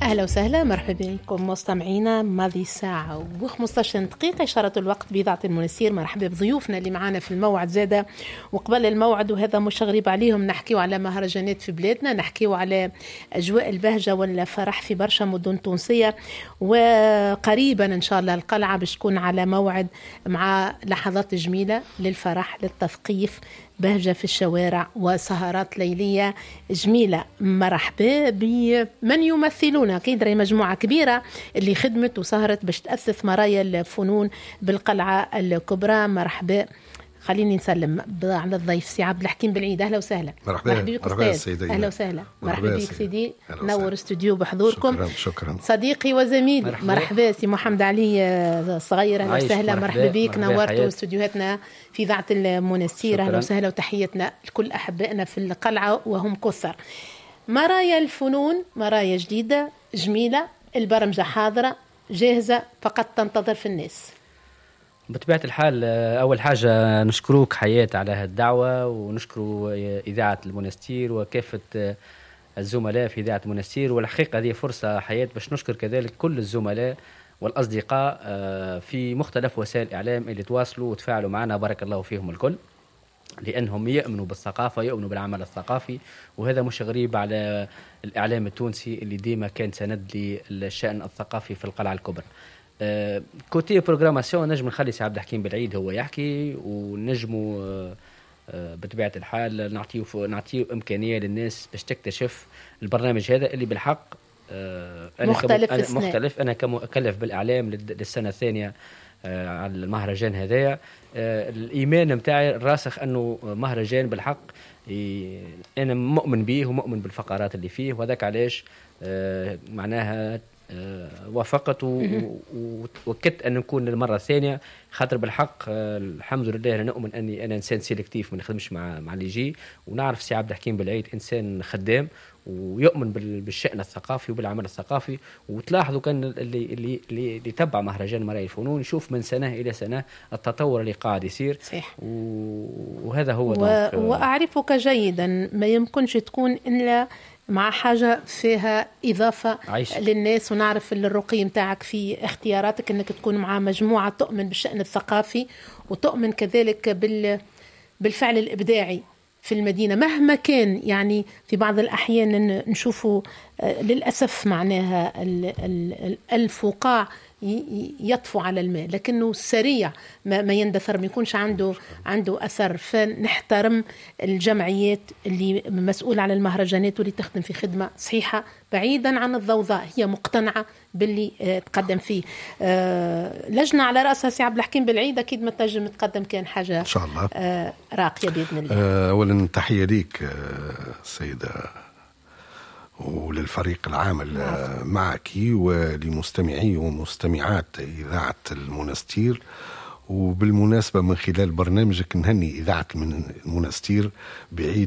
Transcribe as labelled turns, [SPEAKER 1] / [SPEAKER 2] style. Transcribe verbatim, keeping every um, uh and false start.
[SPEAKER 1] أهلا وسهلا، مرحبا بكم مستمعينا. ماضي ساعة و15 دقيقة إشارة الوقت بإذاعة المنستير. مرحبا بضيوفنا اللي معانا في الموعد زادة وقبل الموعد، وهذا مش غريب عليهم. نحكيو على مهرجانات في بلادنا، نحكيو على أجواء البهجة والفرح في برشا مدن تونسية، وقريبا إن شاء الله القلعة باش تكون على موعد مع لحظات جميلة للفرح للتثقيف، بهجة في الشوارع وسهرات ليلية جميلة. مرحبا بمن يمثلون كيدري مجموعة كبيرة اللي خدمت وسهرت باش تأسس مرايا الفنون بالقلعة الكبرى. مرحبا، خليني نسلم على الضيف سي عبد الحكيم بالعيد. اهلا وسهلا.
[SPEAKER 2] مرحبا بك استاذ.
[SPEAKER 1] اهلا وسهلا. مرحبا بك سيدي، نور استوديو بحضوركم.
[SPEAKER 2] شكرا شكرا.
[SPEAKER 1] صديقي وزميلي مرحبا, مرحبا سي محمد علي صغير. اهلا وسهلا. مرحبا بك، نورتوا استوديوهاتنا في اذاعه المنستير. اهلا وسهلا، وتحيتنا لكل احبائنا في القلعه وهم كثر. مرايا الفنون مرايا جديده جميله، البرمجه حاضره جاهزه، فقط تنتظر في الناس.
[SPEAKER 3] بطبيعة الحال أول حاجة نشكروك حياة على هالدعوة، ونشكروا إذاعة المنستير وكافة الزملاء في إذاعة المنستير. والحقيقة هذه فرصة حياة باش نشكر كذلك كل الزملاء والأصدقاء في مختلف وسائل الإعلام اللي تواصلوا وتفاعلوا معنا، بارك الله فيهم الكل، لأنهم يؤمنوا بالثقافة، يؤمنوا بالعمل الثقافي. وهذا مش غريب على الإعلام التونسي اللي ديما كان سند للشأن الثقافي في القلعة الكبرى. آه، كوتي بروغراماسيون نجم نخلي سي عبد الحكيم بالعيد هو يحكي، ونجموا آه، آه، بطبيعة الحال نعطيه نعطيه إمكانية للناس باش تكتشف البرنامج هذا اللي بالحق آه، أنا
[SPEAKER 1] مختلف.
[SPEAKER 3] أنا مختلف. أنا كمكلف بالإعلام للسنة الثانية آه، على المهرجان هذايا. آه، الإيمان متاعي الراسخ أنه مهرجان بالحق أنا مؤمن به ومؤمن بالفقرات اللي فيه، وذاك علاش آه، معناها أه وافقت ووكدت أن نكون للمرة الثانية، خاطر بالحق أه الحمد لله أنا نؤمن أني أنا إنسان سيلكتيف، ما نخدمش مع مع اللي يجي. ونعرف سي عبد الحكيم بالعيد إنسان خدام ويؤمن بالشأن الثقافي وبالعمل الثقافي. وتلاحظوا كان اللي اللي اللي يتبع مهرجان مرايا الفنون يشوف من سنة إلى سنة التطور اللي قاعد يصير.
[SPEAKER 1] صحيح.
[SPEAKER 3] وهذا هو
[SPEAKER 1] و... وأعرفك جيدا، ما يمكنش تكون إلا مع حاجة فيها إضافة عيش للناس. ونعرف الرقي متاعك في اختياراتك أنك تكون مع مجموعة تؤمن بالشأن الثقافي وتؤمن كذلك بال... بالفعل الإبداعي في المدينة مهما كان. يعني في بعض الأحيان نشوفوا للأسف معناها الفقاع يطفو على الماء، لكنه سريع ما يندثر، ما يكونش عنده عنده أثر. فنحترم الجمعيات اللي مسؤولة على المهرجانات واللي تخدم في خدمة صحيحة بعيدا عن الضوضاء، هي مقتنعة باللي تقدم فيه. لجنة على رأسها سي عبد الحكيم بالعيد، أكيد ما تنجم تقدم كان حاجة إن شاء الله راقية بإذن الله.
[SPEAKER 2] أولا تحية ليك سيدة وللفريق العامل معك ولمستمعي ومستمعات إذاعة المنستير. وبالمناسبة من خلال برنامجك نهني إذاعة المنستير بعيد